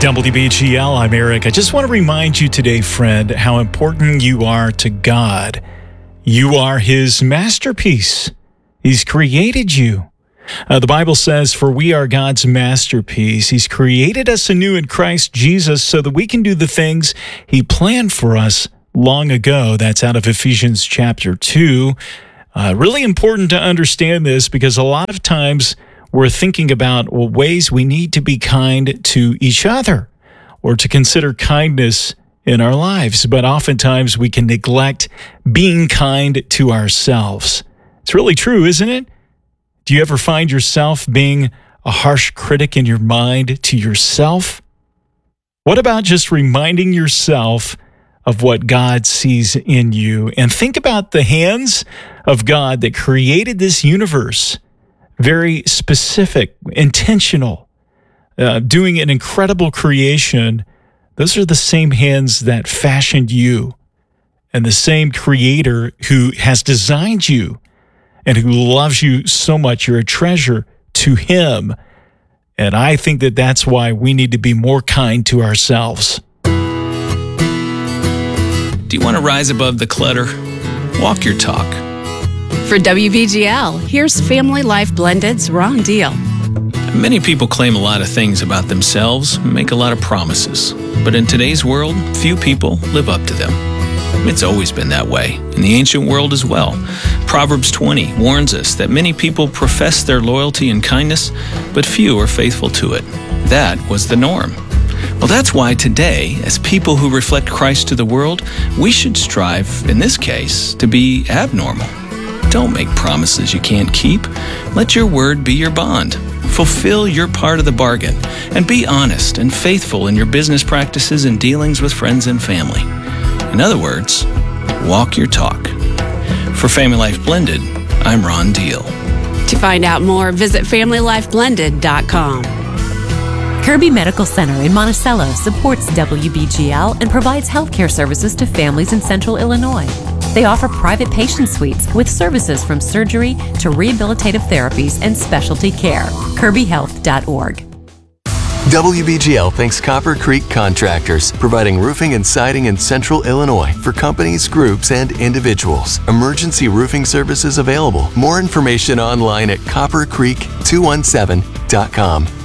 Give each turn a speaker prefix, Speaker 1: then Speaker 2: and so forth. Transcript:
Speaker 1: WBGL, I'm Eric. I just want to remind you today, friend, how important you are to God. You are His masterpiece. He's created you. The Bible says, for we are God's masterpiece. He's created us anew in Christ Jesus so that we can do the things He planned for us long ago. That's out of Ephesians chapter 2. Really important to understand this because a lot of times we're thinking about ways we need to be kind to each other or to consider kindness in our lives. But oftentimes we can neglect being kind to ourselves. It's really true, isn't it? Do you ever find yourself being a harsh critic in your mind to yourself? What about just reminding yourself of what God sees in you? And think about the hands of God that created this universe. Very specific, intentional, doing an incredible creation. Those are the same hands that fashioned you and the same Creator who has designed you and who loves you so much. You're a treasure to Him. And I think that that's why we need to be more kind to ourselves.
Speaker 2: Do you want to rise above the clutter? Walk your talk.
Speaker 3: For WBGL, here's Family Life Blended's Ron Deal.
Speaker 2: Many people claim a lot of things about themselves and make a lot of promises. But in today's world, few people live up to them. It's always been that way, in the ancient world as well. Proverbs 20 warns us that many people profess their loyalty and kindness, but few are faithful to it. That was the norm. Well, that's why today, as people who reflect Christ to the world, we should strive, in this case, to be abnormal. Don't make promises you can't keep. Let your word be your bond. Fulfill your part of the bargain, and be honest and faithful in your business practices and dealings with friends and family. In other words, walk your talk. For Family Life Blended, I'm Ron Deal.
Speaker 3: To find out more, visit FamilyLifeBlended.com.
Speaker 4: Kirby Medical Center in Monticello supports WBGL and provides healthcare services to families in Central Illinois. They offer private patient suites with services from surgery to rehabilitative therapies and specialty care. KirbyHealth.org.
Speaker 5: WBGL thanks Copper Creek Contractors, providing roofing and siding in Central Illinois for companies, groups, and individuals. Emergency roofing services available. More information online at coppercreek217.com.